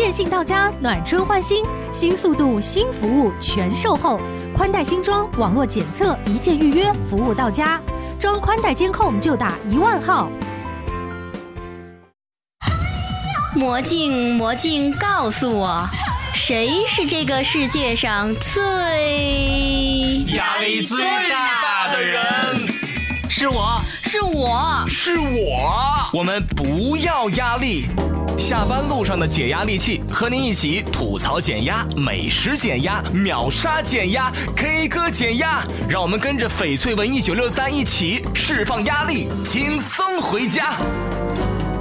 线性到家，暖春换新，新速度、新服务全售后，宽带新装，网络检测，一键预约，服务到家。装宽带监控就打10000号。 魔镜，魔镜，告诉我，谁是这个世界上最压力最大的人？ 是我，是我， 是我。我们不要压力。下班路上的解压利器，和您一起吐槽减压、美食减压、秒杀减压、K 歌减压，让我们跟着翡翠文1963一起释放压力，轻松回家。